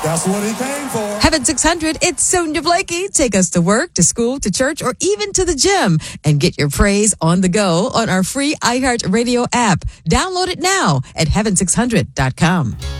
That's what he came for. Heaven 600, it's Sonia Blakey. Take us to work, to school, to church, or even to the gym. And get your praise on the go on our free iHeartRadio app. Download it now at heaven600.com.